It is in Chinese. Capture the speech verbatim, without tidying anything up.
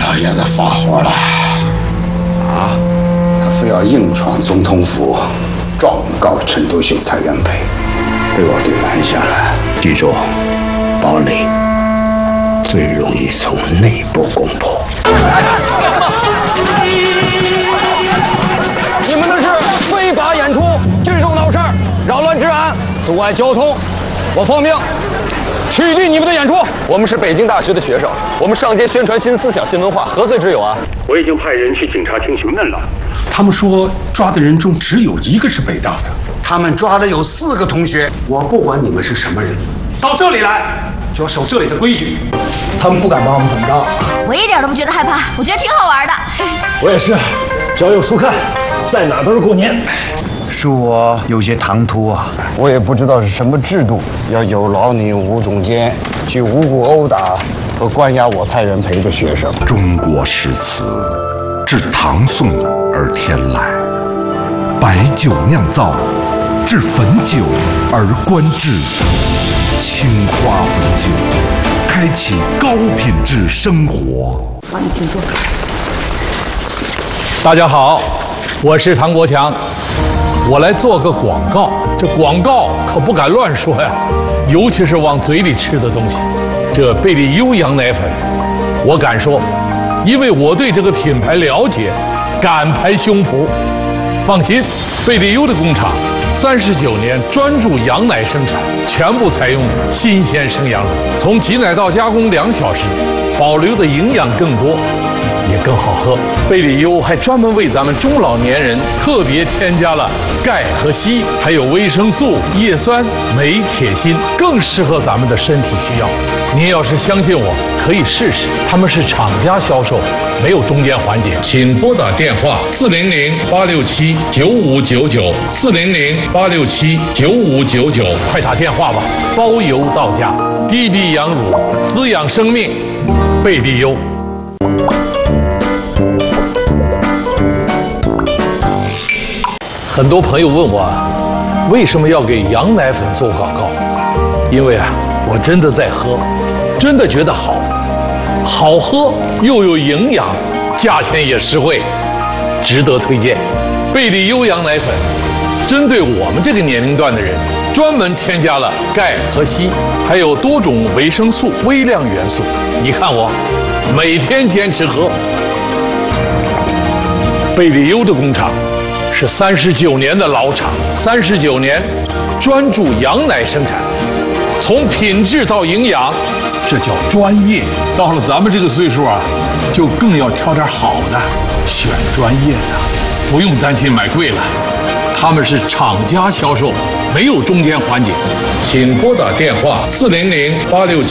老爷子发火了啊！他非要硬闯总统府，状告陈独秀、蔡元培，被我给拦下来。记住，堡垒最容易从内部攻破。 你们这是非法演出，制造闹事儿，扰乱治安，阻碍交通。我奉命取缔你们的演出。我们是北京大学的学生，我们上街宣传新思想、新文化，何罪之有啊？ 我已经派人去警察厅询问了。 他们说抓的人中只有一个是北大的， 他们抓了有四个同学。我不管你们是什么人，到这里来就要守这里的规矩。他们不敢把我们怎么着。 我一点都不觉得害怕，我觉得挺好玩的。 我也是，只要有书看，在哪都是过年。 恕我有些唐突啊， 我也不知道是什么制度，要有劳你吴总监去无故殴打和关押我蔡元培的学生。 中国诗词自唐宋而天来，白酒酿造，至汾酒而观之，青花汾酒，开启高品质生活。 帮你请坐。 大家好，我是唐国强。我来做个广告，这广告可不敢乱说呀，尤其是往嘴里吃的东西。这贝利优羊奶粉，我敢说，因为我对这个品牌了解，敢拍胸脯。放心，贝利优的工厂三十九年专注羊奶生产，全部采用新鲜生羊乳，从挤奶到加工两小时，保留的营养更多。也更好喝。贝利优还专门为咱们中老年人特别添加了钙和硒，还有维生素、叶酸、镁、铁、锌，更适合咱们的身体需要。您要是相信我，可以试试。他们是厂家销售，没有中间环节。请拨打电话四零零八六七九五九九四零零八六七九五九九，快打电话吧，包邮到家。滴滴羊乳，滋养生命，贝利优。很多朋友问我，为什么要给羊奶粉做广告？因为啊，我真的在喝，真的觉得好，好喝又有营养，价钱也实惠，值得推荐。贝利优羊奶粉，针对我们这个年龄段的人，专门添加了钙和硒，还有多种维生素、微量元素。你看我，每天坚持喝。贝利优的工厂是三十九年的老厂，三十九年专注羊奶生产，从品质到营养，这叫专业。到了咱们这个岁数啊，就更要挑点好的，选专业的，不用担心买贵了。他们是厂家销售，没有中间环节。请拨打电话四零零八六七。